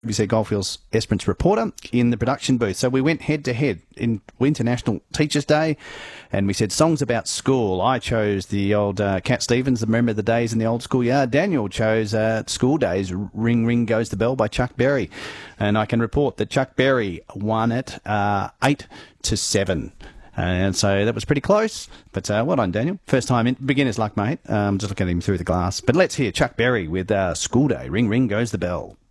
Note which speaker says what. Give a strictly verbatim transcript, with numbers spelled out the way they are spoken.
Speaker 1: A B C Goldfields Esperance reporter in the production booth. So we went head to head in International Teachers' Day, and we said songs about school. I chose the old uh, Cat Stevens, Remember the Days in the Old Schoolyard. Daniel chose uh, School Days, Ring Ring Goes the Bell by Chuck Berry. And I can report that Chuck Berry won it uh, eight to seven. And so that was pretty close. But uh, well done, Daniel. First time in beginner's luck, mate. Um, just looking at him through the glass. But let's hear Chuck Berry with uh, School Day, Ring Ring Goes the Bell.